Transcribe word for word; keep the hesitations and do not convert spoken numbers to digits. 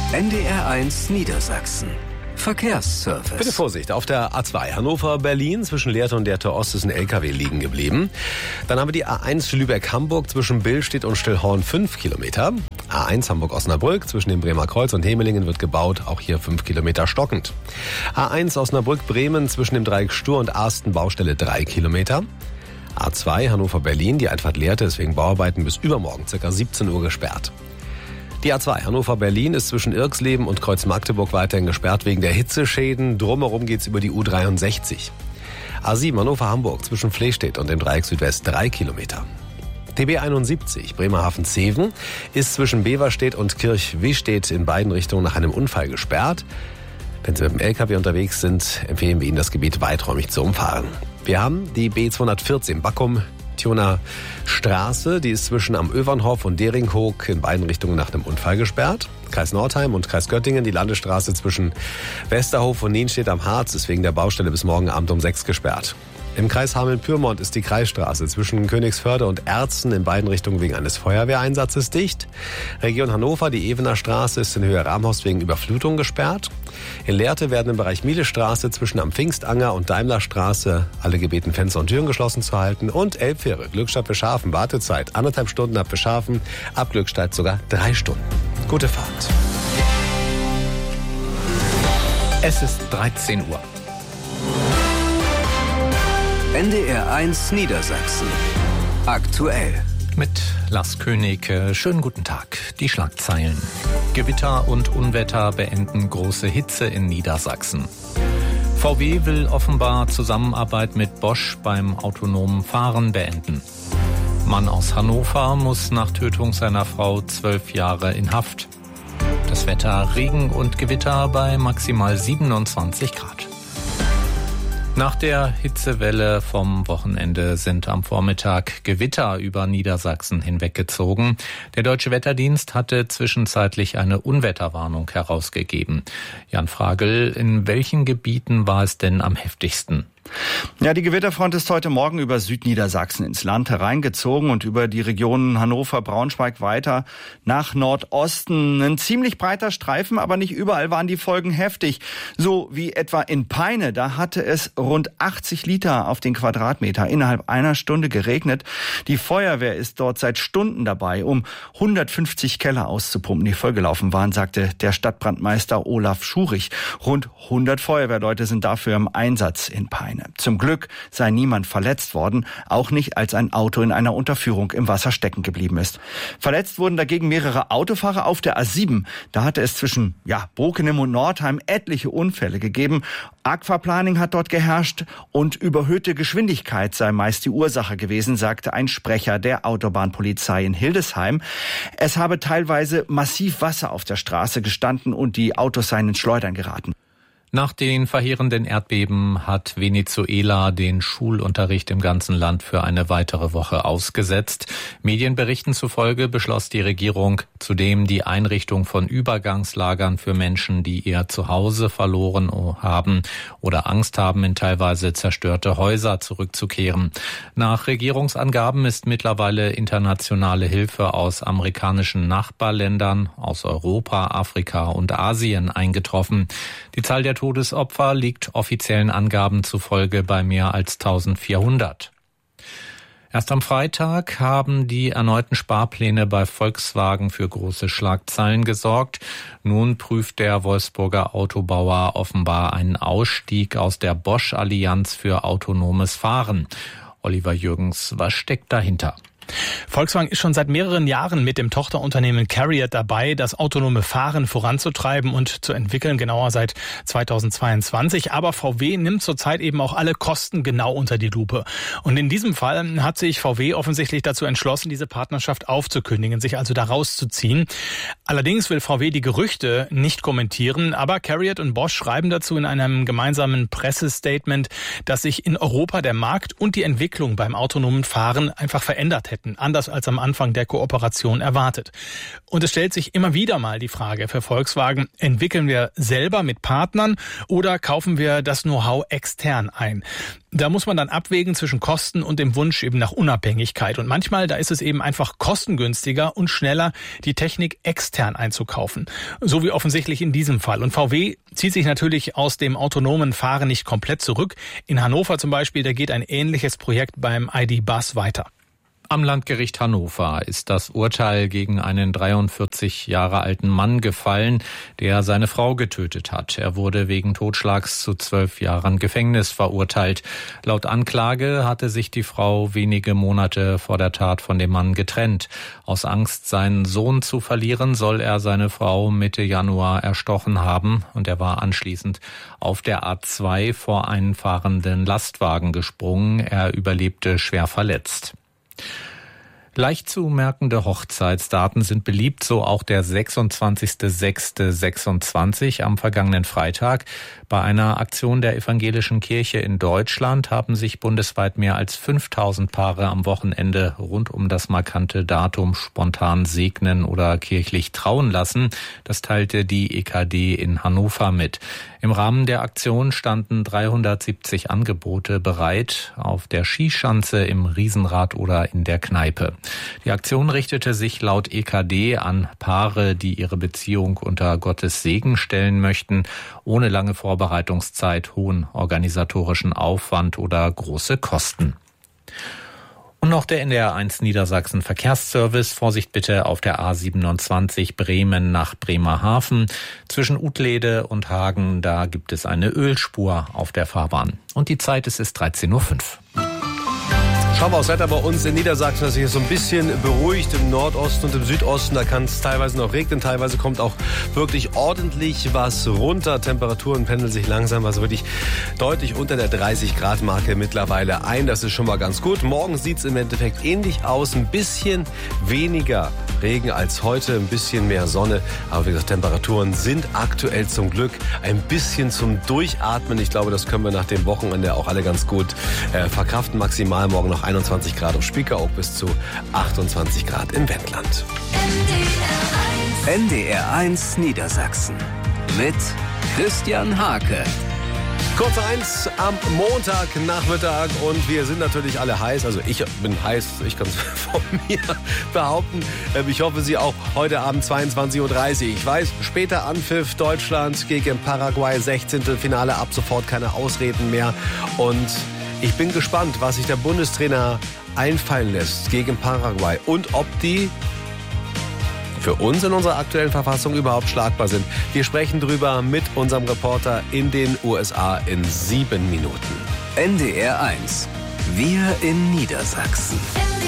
N D R eins Niedersachsen. Verkehrsservice. Bitte Vorsicht, auf der A zwei Hannover-Berlin zwischen Lehrte und Lehrte Ost ist ein L K W liegen geblieben. Dann haben wir die A eins Lübeck-Hamburg zwischen Billstedt und Stillhorn fünf Kilometer. A eins Hamburg-Osnabrück zwischen dem Bremer Kreuz und Hemelingen wird gebaut, auch hier fünf Kilometer stockend. A eins Osnabrück-Bremen zwischen dem Dreieck Stur und Arsten Baustelle drei Kilometer. A zwei Hannover-Berlin, die Einfahrt Lehrte ist wegen Bauarbeiten bis übermorgen ca. siebzehn Uhr gesperrt. Die A zwei Hannover-Berlin ist zwischen Irxleben und Kreuz Magdeburg weiterhin gesperrt wegen der Hitzeschäden. Drumherum geht's über die U dreiundsechzig. A sieben Hannover-Hamburg zwischen Flehstedt und dem Dreieck Südwest drei Kilometer. T B einundsiebzig Bremerhaven-Zeven ist zwischen Beverstedt und Kirchwistedt in beiden Richtungen nach einem Unfall gesperrt. Wenn Sie mit dem L K W unterwegs sind, empfehlen wir Ihnen, das Gebiet weiträumig zu umfahren. Wir haben die B zweihundertvierzehn Backum Tioner Straße, die ist zwischen am Övernhof und Deringhoek in beiden Richtungen nach einem Unfall gesperrt. Kreis Nordheim und Kreis Göttingen, die Landesstraße zwischen Westerhof und Nienstedt am Harz ist wegen der Baustelle bis morgen Abend um sechs gesperrt. Im Kreis Hameln-Pyrmont ist die Kreisstraße zwischen Königsförde und Erzen in beiden Richtungen wegen eines Feuerwehreinsatzes dicht. Region Hannover, die Evener Straße ist in Höhe Ramhorst wegen Überflutung gesperrt. In Lehrte werden im Bereich Mielestraße zwischen am Pfingstanger und Daimlerstraße alle gebeten, Fenster und Türen geschlossen zu halten. Und Elbfähre, Glückstadt-Beschafen, Wartezeit anderthalb Stunden ab Beschafen, ab Glückstadt sogar drei Stunden. Gute Fahrt. Es ist dreizehn Uhr. N D R eins Niedersachsen. Aktuell. Mit Lars König. Schönen guten Tag. Die Schlagzeilen. Gewitter und Unwetter beenden große Hitze in Niedersachsen. V W will offenbar Zusammenarbeit mit Bosch beim autonomen Fahren beenden. Mann aus Hannover muss nach Tötung seiner Frau zwölf Jahre in Haft. Das Wetter: Regen und Gewitter bei maximal siebenundzwanzig Grad. Nach der Hitzewelle vom Wochenende sind am Vormittag Gewitter über Niedersachsen hinweggezogen. Der Deutsche Wetterdienst hatte zwischenzeitlich eine Unwetterwarnung herausgegeben. Jan Fragel, in welchen Gebieten war es denn am heftigsten? Ja, die Gewitterfront ist heute Morgen über Südniedersachsen ins Land hereingezogen und über die Regionen Hannover, Braunschweig weiter nach Nordosten. Ein ziemlich breiter Streifen, aber nicht überall waren die Folgen heftig. So wie etwa in Peine, da hatte es rund achtzig Liter auf den Quadratmeter innerhalb einer Stunde geregnet. Die Feuerwehr ist dort seit Stunden dabei, um hundertfünfzig Keller auszupumpen, die vollgelaufen waren, sagte der Stadtbrandmeister Olaf Schurich. Rund hundert Feuerwehrleute sind dafür im Einsatz in Peine. Zum Glück sei niemand verletzt worden, auch nicht, als ein Auto in einer Unterführung im Wasser stecken geblieben ist. Verletzt wurden dagegen mehrere Autofahrer auf der A sieben. Da hatte es zwischen ja, Brokenem und Nordheim etliche Unfälle gegeben. Aquaplaning hat dort geherrscht und überhöhte Geschwindigkeit sei meist die Ursache gewesen, sagte ein Sprecher der Autobahnpolizei in Hildesheim. Es habe teilweise massiv Wasser auf der Straße gestanden und die Autos seien ins Schleudern geraten. Nach den verheerenden Erdbeben hat Venezuela den Schulunterricht im ganzen Land für eine weitere Woche ausgesetzt. Medienberichten zufolge beschloss die Regierung zudem die Einrichtung von Übergangslagern für Menschen, die ihr Zuhause verloren haben oder Angst haben, in teilweise zerstörte Häuser zurückzukehren. Nach Regierungsangaben ist mittlerweile internationale Hilfe aus amerikanischen Nachbarländern, aus Europa, Afrika und Asien eingetroffen. Die Zahl der Todesopfer liegt offiziellen Angaben zufolge bei mehr als eintausendvierhundert. Erst am Freitag haben die erneuten Sparpläne bei Volkswagen für große Schlagzeilen gesorgt. Nun prüft der Wolfsburger Autobauer offenbar einen Ausstieg aus der Bosch-Allianz für autonomes Fahren. Oliver Jürgens, was steckt dahinter? Volkswagen ist schon seit mehreren Jahren mit dem Tochterunternehmen CARIAD dabei, das autonome Fahren voranzutreiben und zu entwickeln, genauer seit zweitausendzweiundzwanzig. Aber V W nimmt zurzeit eben auch alle Kosten genau unter die Lupe. Und in diesem Fall hat sich V W offensichtlich dazu entschlossen, diese Partnerschaft aufzukündigen, sich also da rauszuziehen. Allerdings will V W die Gerüchte nicht kommentieren, aber CARIAD und Bosch schreiben dazu in einem gemeinsamen Pressestatement, dass sich in Europa der Markt und die Entwicklung beim autonomen Fahren einfach verändert hätte. hätten, anders als am Anfang der Kooperation erwartet. Und es stellt sich immer wieder mal die Frage für Volkswagen, entwickeln wir selber mit Partnern oder kaufen wir das Know-how extern ein? Da muss man dann abwägen zwischen Kosten und dem Wunsch eben nach Unabhängigkeit. Und manchmal, da ist es eben einfach kostengünstiger und schneller, die Technik extern einzukaufen. So wie offensichtlich in diesem Fall. Und V W zieht sich natürlich aus dem autonomen Fahren nicht komplett zurück. In Hannover zum Beispiel, da geht ein ähnliches Projekt beim I D. Buzz weiter. Am Landgericht Hannover ist das Urteil gegen einen dreiundvierzig Jahre alten Mann gefallen, der seine Frau getötet hat. Er wurde wegen Totschlags zu zwölf Jahren Gefängnis verurteilt. Laut Anklage hatte sich die Frau wenige Monate vor der Tat von dem Mann getrennt. Aus Angst, seinen Sohn zu verlieren, soll er seine Frau Mitte Januar erstochen haben und er war anschließend auf der A zwei vor einen fahrenden Lastwagen gesprungen. Er überlebte schwer verletzt. Leicht zu merkende Hochzeitsdaten sind beliebt, so auch der sechsundzwanzigster sechster sechsundzwanzig am vergangenen Freitag. Bei einer Aktion der Evangelischen Kirche in Deutschland haben sich bundesweit mehr als fünftausend Paare am Wochenende rund um das markante Datum spontan segnen oder kirchlich trauen lassen. Das teilte die E K D in Hannover mit. Im Rahmen der Aktion standen dreihundertsiebzig Angebote bereit, auf der Skischanze, im Riesenrad oder in der Kneipe. Die Aktion richtete sich laut E K D an Paare, die ihre Beziehung unter Gottes Segen stellen möchten, ohne lange Vorbereitungszeit, hohen organisatorischen Aufwand oder große Kosten. Und noch der N D R eins Niedersachsen Verkehrsservice. Vorsicht bitte auf der A siebenundzwanzig Bremen nach Bremerhaven. Zwischen Utlede und Hagen, da gibt es eine Ölspur auf der Fahrbahn. Und die Zeit, es ist dreizehn Uhr fünf. Schauen wir aufs Wetter bei uns in Niedersachsen, das sich so ein bisschen beruhigt im Nordosten und im Südosten. Da kann es teilweise noch regnen, teilweise kommt auch wirklich ordentlich was runter. Temperaturen pendeln sich langsam, also wirklich deutlich unter der dreißig Grad Marke mittlerweile ein. Das ist schon mal ganz gut. Morgen sieht es im Endeffekt ähnlich aus. Ein bisschen weniger Regen als heute, ein bisschen mehr Sonne. Aber wie gesagt, Temperaturen sind aktuell zum Glück ein bisschen zum Durchatmen. Ich glaube, das können wir nach dem Wochenende auch alle ganz gut äh, verkraften. Maximal morgen noch einundzwanzig Grad auf Spiekeroog bis zu achtundzwanzig Grad im Wendland. N D R eins Niedersachsen mit Christian Hake. Kurz eins am Montagnachmittag und wir sind natürlich alle heiß. Also ich bin heiß, ich kann es von mir behaupten. Ich hoffe, Sie auch heute Abend zweiundzwanzig Uhr dreißig. Ich weiß, später Anpfiff, Deutschland gegen Paraguay, sechzehnte Finale, ab sofort keine Ausreden mehr. Und ich bin gespannt, was sich der Bundestrainer einfallen lässt gegen Paraguay und ob die für uns in unserer aktuellen Verfassung überhaupt schlagbar sind. Wir sprechen drüber mit unserem Reporter in den U S A in sieben Minuten. N D R eins. Wir in Niedersachsen.